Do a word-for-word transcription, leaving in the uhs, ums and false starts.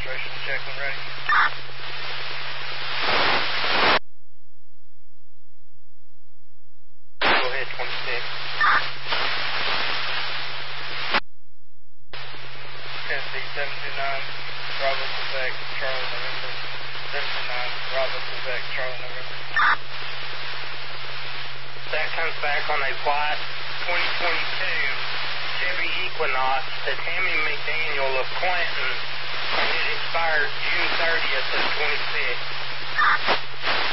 demonstration check when ready. Go ahead, twenty-six. Tennessee seven two nine, Bravo Quebec, Charlie November. seven two nine, Bravo Quebec, Charlie November. That comes back on a white twenty twenty-two Chevy Equinox to Tammy McDaniel of Clinton, and it expired June thirtieth of twenty-six.